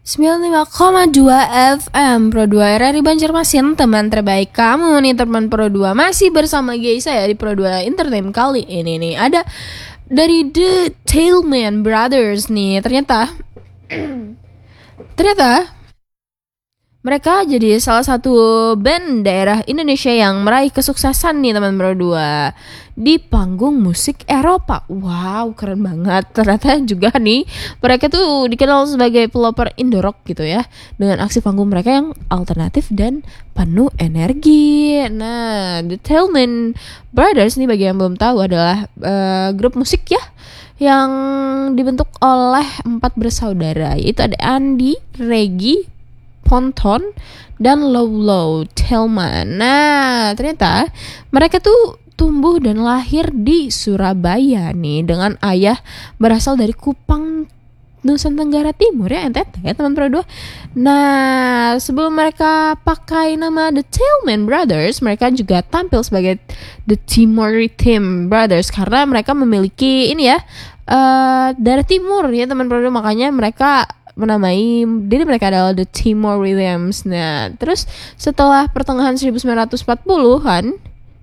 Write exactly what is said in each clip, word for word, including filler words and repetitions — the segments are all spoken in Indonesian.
sembilan puluh lima koma dua F M Pro dua R R I Banjarmasin, teman terbaik kamu nih teman Pro dua. Masih bersama guys saya di Pro dua Entertainment. Kali ini nih ada dari The Tailman Brothers nih. Ternyata Ternyata mereka jadi salah satu band daerah Indonesia yang meraih kesuksesan nih teman Pro dua di panggung musik Eropa. Wow, keren banget. Ternyata juga nih mereka tuh dikenal sebagai pelopor Indo rock gitu ya, dengan aksi panggung mereka yang alternatif dan penuh energi. Nah, The Tailman Brothers nih bagi yang belum tahu adalah uh, grup musik ya yang dibentuk oleh empat bersaudara, yaitu ada Andi, Regi, Ponton, dan Lolo Tailman. Nah, ternyata mereka tuh tumbuh dan lahir di Surabaya nih, dengan ayah berasal dari Kupang, Nusa Tenggara Timur ya, N T T ya teman Pro dua. Nah, sebelum mereka pakai nama The Tailman Brothers, mereka juga tampil sebagai The Timor-Team Brothers karena mereka memiliki ini ya uh, darah timur ya teman Pro dua, makanya mereka menamai diri mereka adalah The Timor Williams. Nah, terus setelah pertengahan seribu sembilan ratus empat puluhan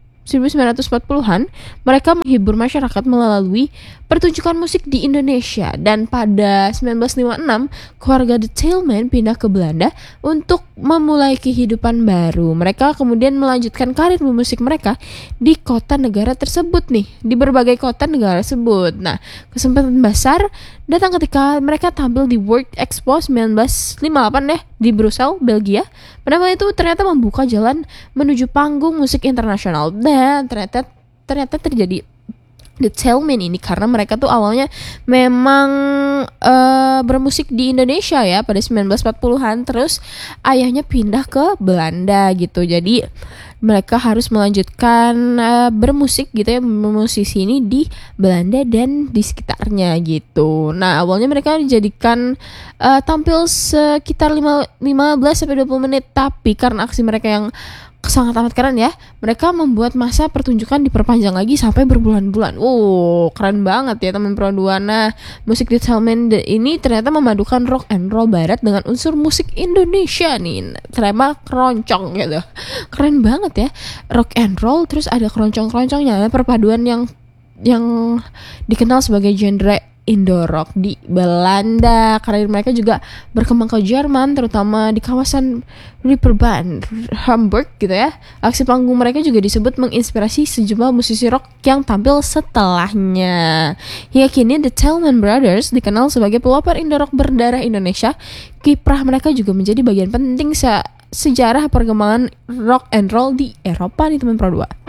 mereka menghibur masyarakat melalui pertunjukan musik di Indonesia, dan pada sembilan belas lima puluh enam keluarga The Tailman pindah ke Belanda untuk memulai kehidupan baru. Mereka kemudian melanjutkan karir musik mereka di kota negara tersebut nih, di berbagai kota negara tersebut. Nah, kesempatan besar datang ketika mereka tampil di World Expo sembilan belas lima puluh delapan ya di Brussels, Belgia. Padahal itu ternyata membuka jalan menuju panggung musik internasional, dan ternyata ternyata terjadi The Tailman ini karena mereka tuh awalnya memang uh, bermusik di Indonesia ya pada sembilan belas empat puluhan, terus ayahnya pindah ke Belanda gitu. Jadi mereka harus melanjutkan uh, bermusik gitu ya, bermusisi ini di Belanda dan di sekitarnya gitu. Nah, awalnya mereka dijadikan uh, tampil sekitar lima belas sampai dua puluh menit, tapi karena aksi mereka yang sangat amat keren ya, mereka membuat masa pertunjukan diperpanjang lagi sampai berbulan-bulan. Wow, keren banget ya teman Pro dua. Nah, musik The Tailman ini ternyata memadukan rock and roll barat dengan unsur musik Indonesia nih, tema keroncong gitu. Keren banget ya, rock and roll terus ada keroncong-keroncongnya, perpaduan yang yang dikenal sebagai genre Indo rock di Belanda. Karir mereka juga berkembang ke Jerman, terutama di kawasan Reeperbahn, Hamburg gitu ya. Aksi panggung mereka juga disebut menginspirasi sejumlah musisi rock yang tampil setelahnya. Hingga kini The Tailman Brothers dikenal sebagai pelopor Indo rock berdarah Indonesia. Kiprah mereka juga menjadi bagian penting se- sejarah perkembangan rock and roll di Eropa nih teman Pro dua.